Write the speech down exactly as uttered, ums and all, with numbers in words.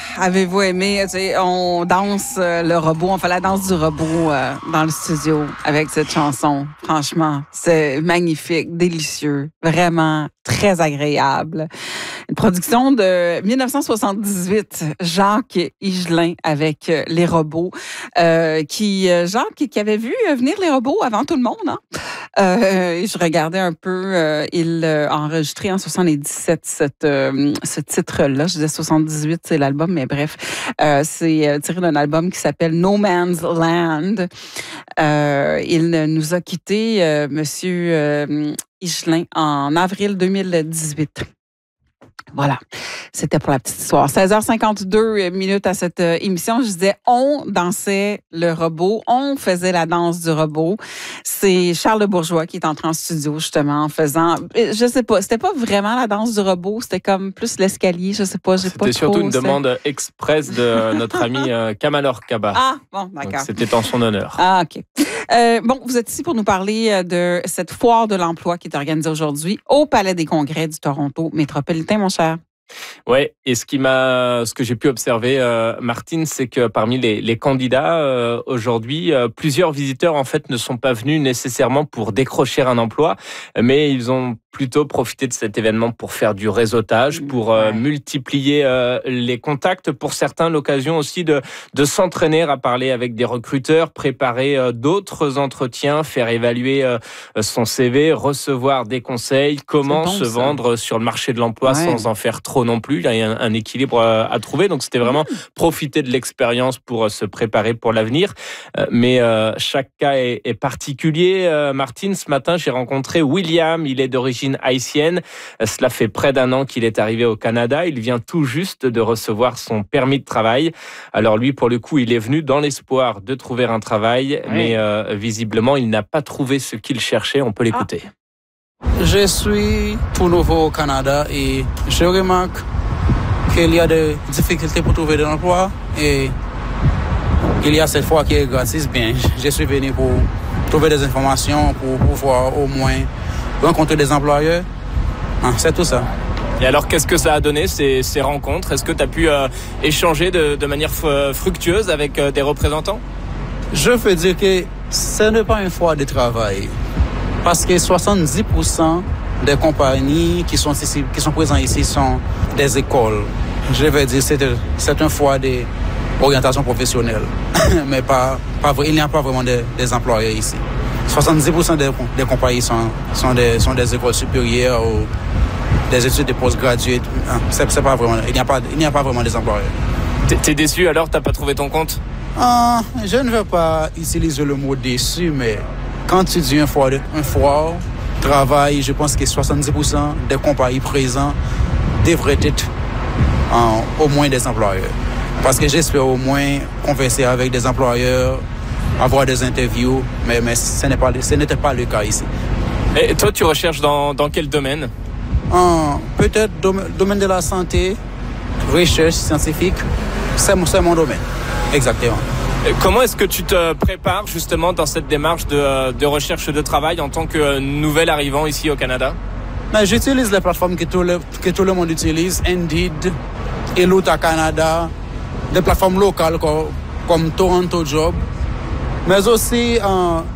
avez-vous aimé? Tu sais, on danse euh, le robot, on fait la danse du robot euh, dans le studio avec cette chanson. Franchement, c'est magnifique, délicieux, vraiment très agréable. Une production de dix-neuf cent soixante-dix-huit, Jacques Higelin avec euh, les robots. Euh, qui euh, Jacques qui avait vu venir les robots avant tout le monde, hein? Euh, je regardais un peu, euh, il a enregistré en soixante-dix-sept cette, euh, ce titre-là. Je disais soixante-dix-huit, c'est l'album, mais bref, euh, c'est tiré d'un album qui s'appelle No Man's Land. Euh, il nous a quitté, euh, Monsieur euh, Higelin, en avril deux mille dix-huit. Voilà, c'était pour la petite histoire. seize heures cinquante-deux minutes à cette euh, émission. Je disais, on dansait le robot, on faisait la danse du robot. C'est Charles Bourgeois qui est entré en studio, justement, en faisant, je sais pas, c'était pas vraiment la danse du robot, c'était comme plus l'escalier, je sais pas, j'ai pas trop... C'était surtout une demande express de notre ami euh, Kamalor Kaba. Ah, bon, d'accord. Donc, c'était en son honneur. Ah, OK. Euh, bon, vous êtes ici pour nous parler de cette foire de l'emploi qui est organisée aujourd'hui au Palais des Congrès du Toronto métropolitain, mon cher. Ouais, et ce qui m'a, ce que j'ai pu observer, euh, Martine, c'est que parmi les, les candidats euh, aujourd'hui, euh, plusieurs visiteurs en fait ne sont pas venus nécessairement pour décrocher un emploi, mais ils ont plutôt profité de cet événement pour faire du réseautage, pour euh, ouais. multiplier euh, les contacts. Pour certains, l'occasion aussi de de s'entraîner à parler avec des recruteurs, préparer euh, d'autres entretiens, faire évaluer euh, son C V, recevoir des conseils, comment bon, se ça. vendre sur le marché de l'emploi ouais. sans en faire trop non plus. Il y a un, un équilibre à trouver. Donc, c'était vraiment mmh. profiter de l'expérience pour se préparer pour l'avenir. Mais euh, chaque cas est, est particulier. Euh, Martine, ce matin, j'ai rencontré William. Il est d'origine haïtienne. Cela fait près d'un an qu'il est arrivé au Canada. Il vient tout juste de recevoir son permis de travail. Alors, lui, pour le coup, il est venu dans l'espoir de trouver un travail. Oui. Mais euh, visiblement, il n'a pas trouvé ce qu'il cherchait. On peut l'écouter. Ah. Je suis tout nouveau au Canada et je remarque qu'il y a des difficultés pour trouver de l'emploi et il y a cette fois qui est gratis. Bien, je suis venu pour trouver des informations, pour pouvoir au moins rencontrer des employeurs. Ah, c'est tout ça. Et alors, qu'est-ce que ça a donné, ces, ces rencontres? Est-ce que tu as pu euh, échanger de, de manière fructueuse avec euh, des représentants? Je veux dire que ce n'est pas une foire de travail. Parce que soixante-dix pour cent des compagnies qui sont ici, qui sont présentes ici sont des écoles. Je vais dire c'est c'est une foire d'orientation professionnelle, mais pas, pas il n'y a pas vraiment de, des employés ici. soixante-dix pour cent des, des compagnies sont sont des sont des écoles supérieures ou des études de postgraduate. C'est, c'est pas vraiment il n'y a pas il n'y a pas vraiment des employés. T'es, t'es déçu alors? T'as pas trouvé ton compte? Ah, je ne veux pas utiliser le mot déçu, mais quand tu dis un foire, un foire, travail, je pense que soixante-dix pour cent des compagnies présentes devraient être en, au moins des employeurs. Parce que j'espère au moins converser avec des employeurs, avoir des interviews, mais, mais ce, n'est pas, ce n'était pas le cas ici. Et toi, tu recherches dans, dans quel domaine? En, peut-être domaine, domaine de la santé, recherche scientifique, c'est mon, c'est mon domaine, exactement. Comment est-ce que tu te prépares justement dans cette démarche de, de recherche de travail en tant que nouvel arrivant ici au Canada? Ben, j'utilise les plateformes que tout le, que tout le monde utilise, Indeed, Eluta Canada, des plateformes locales comme, comme Toronto Job, mais aussi euh,